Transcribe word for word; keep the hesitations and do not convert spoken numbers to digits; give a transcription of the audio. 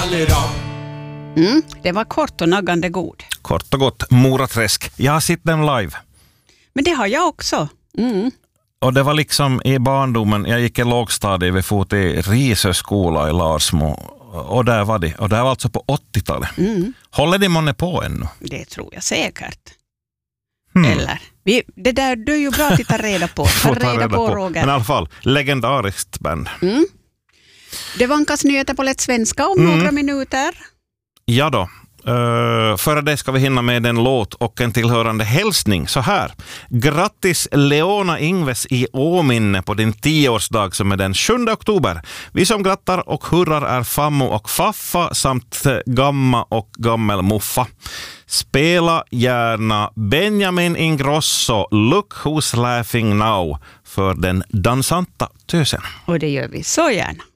Tralala. Mm, det var kort och naggande god. Kort och gott, Moraträsk. Jag har sett den live. Men det har jag också. Mm. Och det var liksom i barndomen, jag gick i lågstadiet vid fot i Risö skola i Larsmo. Och där var det. Och det var alltså på åttiotalet. Mm. Håller det månne på ännu? Det tror jag säkert. Hmm. Eller, vi, det där du är ju bra att ta reda på. Ta Får reda, reda på, på, Roger. Men i alla fall, legendariskt band. Mm. Det vankas nyheter på lätt svenska om mm. några minuter. Ja då. Uh, före det ska vi hinna med en låt och en tillhörande hälsning. Så här. Grattis Leona Ingves i åminne på din tioårsdag som är den sjunde oktober. Vi som grattar och hurrar är Fammo och Faffa samt Gamma och Gammel Muffa. Spela gärna Benjamin Ingrosso Look Who's Laughing Now för den dansanta tösen. Och det gör vi så gärna.